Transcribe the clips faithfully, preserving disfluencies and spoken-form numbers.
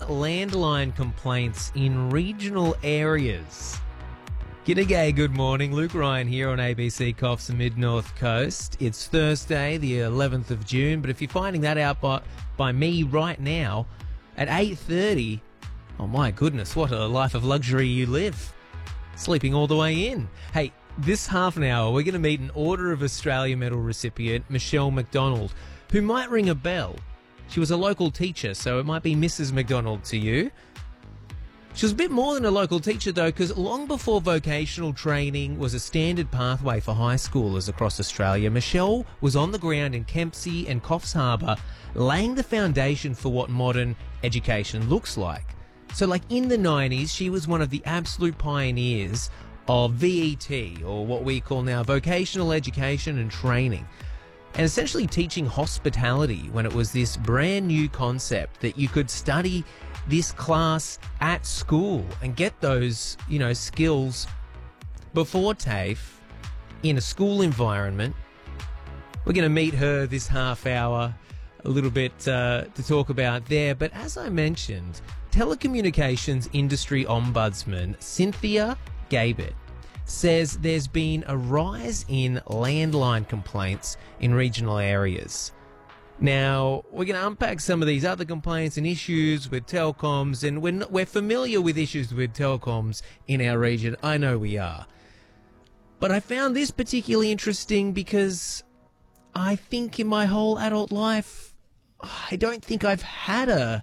landline complaints in regional areas. G'day, good morning. Luke Ryan here on A B C Coffs Mid-North Coast. It's Thursday, the eleventh of June, but if you're finding that out by, by me right now at eight thirty, oh my goodness, what a life of luxury you live. Sleeping all the way in. Hey, this half an hour, we're going to meet an Order of Australia Medal recipient, Michelle McDonald, who might ring a bell. She was a local teacher, so it might be Missus McDonald to you. She was a bit more than a local teacher, though, because long before vocational training was a standard pathway for high schoolers across Australia, Michelle was on the ground in Kempsey and Coffs Harbour, laying the foundation for what modern education looks like. So, like, in the nineties, she was one of the absolute pioneers of V E T, or what we call now vocational education and training, and essentially teaching hospitality when it was this brand new concept that you could study this class at school and get those, you know, skills before TAFE in a school environment. We're going to meet her this half hour, a little bit uh, to talk about there. But as I mentioned, telecommunications industry ombudsman Cynthia Gabert says there's been a rise in landline complaints in regional areas. Now, we're going to unpack some of these other complaints and issues with telecoms, and we're, not, we're familiar with issues with telecoms in our region. I know we are. But I found this particularly interesting because I think in my whole adult life, I don't think I've had a...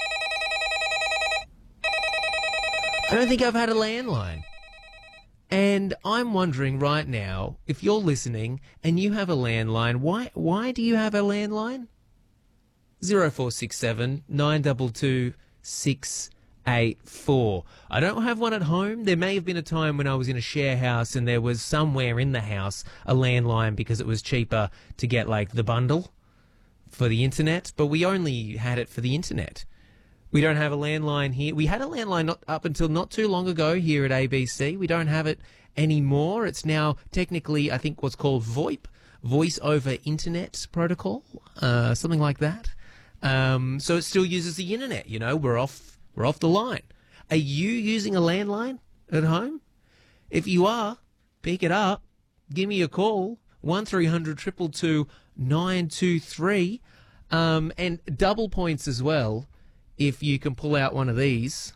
I don't think I've had a landline. And I'm wondering right now, if you're listening and you have a landline, why why do you have a landline? zero four six seven, nine two two, six eight four. I don't have one at home. There may have been a time when I was in a share house and there was somewhere in the house a landline because it was cheaper to get, like, the bundle for the internet, but we only had it for the internet. We don't have a landline here. We had a landline not, up until not too long ago here at A B C. We don't have it anymore. It's now technically, I think, what's called VoIP, Voice over Internet Protocol, uh, something like that. Um, so it still uses the internet. You know, we're off, we're off the line. Are you using a landline at home? If you are, pick it up. Give me a call. one three hundred, two two two, nine two three. Um, and double points as well if you can pull out one of these.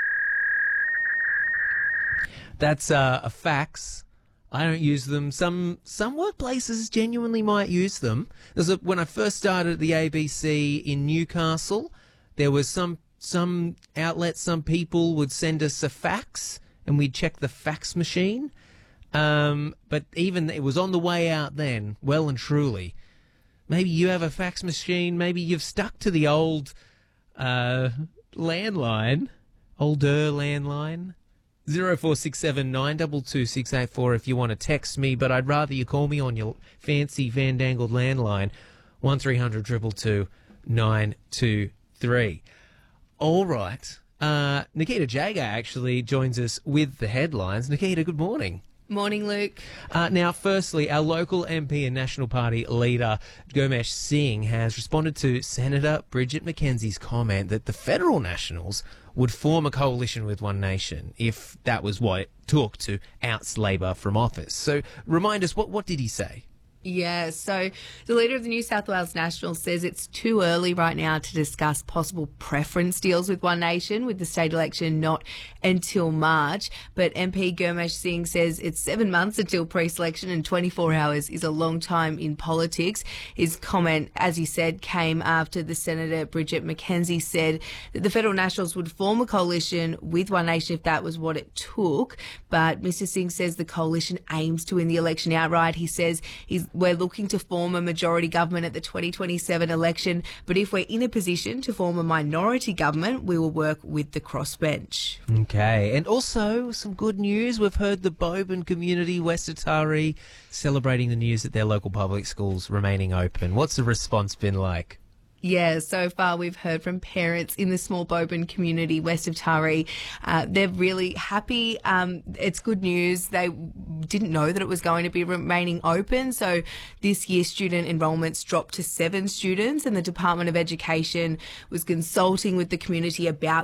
That's uh, a fax. I don't use them. Some some workplaces genuinely might use them. There's a, when I first started at the A B C in Newcastle, there was some some outlets, some people would send us a fax, and we'd check the fax machine. Um, but even it was on the way out then, well and truly. Maybe you have a fax machine. Maybe you've stuck to the old Uh, landline, older landline, zero four six seven, nine two two, six eight four if you want to text me, but I'd rather you call me on your fancy fandangled landline, one three hundred, two two two, nine two three. All right. Uh, Nikita Jager actually joins us with the headlines. Nikita, good morning. Morning, Luke. Uh, now, firstly, our local M P and National Party leader, Gurmesh Singh, has responded to Senator Bridget McKenzie's comment that the federal Nationals would form a coalition with One Nation if that was what it took to oust Labor from office. So, remind us, what, what did he say? Yeah, so the leader of the New South Wales Nationals says it's too early right now to discuss possible preference deals with One Nation, with the state election not until March. But M P Gurmesh Singh says it's seven months until pre-selection and twenty-four hours is a long time in politics. His comment, as he said, came after the Senator Bridget McKenzie said that the federal Nationals would form a coalition with One Nation if that was what it took. But Mister Singh says the coalition aims to win the election outright. He says he's We're looking to form a majority government at the twenty twenty-seven election, but if we're in a position to form a minority government, we will work with the crossbench. Okay, and also some good news. We've heard the Boban community, West Atari, celebrating the news that their local public schools remaining open. What's the response been like? Yeah, so far we've heard from parents in the small Boban community west of Taree. Uh, they're really happy. Um, it's good news. They didn't know that it was going to be remaining open. So this year student enrolments dropped to seven students, and the Department of Education was consulting with the community about